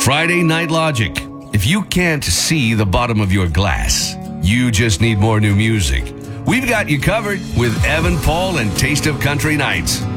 Friday Night Logic. If you can't see the bottom of your glass, you just need more new music. We've got you covered with Evan Paul and Taste of Country Nights.